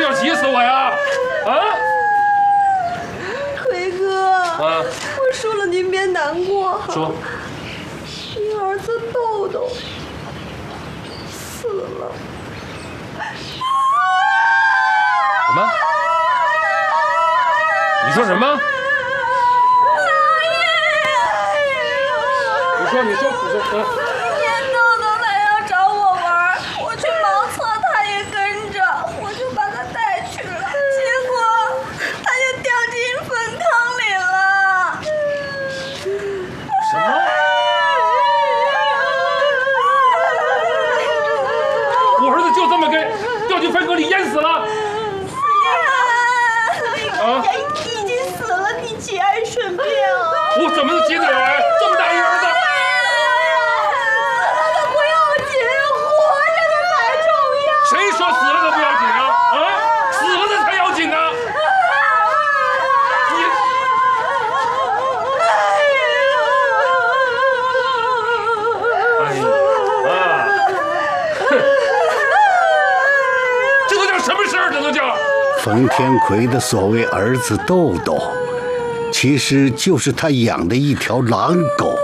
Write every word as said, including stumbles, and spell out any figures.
是要急死我呀？啊！ 奎哥， 啊， 我说了您别难过。 说， 您儿子豆豆死了。 什么？你说什么？你说，你说，你说，啊！ 今天豆豆来要找我玩，我去盲测，他也跟着，我就把他带去了，结果他就掉进粪坑里了。 什么？我儿子就这么给掉进粪坑里淹死了？ 啊！已经死了，你节哀顺变啊！ 我怎么能节得了哀？这么大一儿子！谁说死了都不要紧啊？啊，死了的才要紧呢！你，哎呀啊！这都叫什么事儿？这都叫…… 冯天奎的所谓儿子豆豆，其实就是他养的一条狼狗。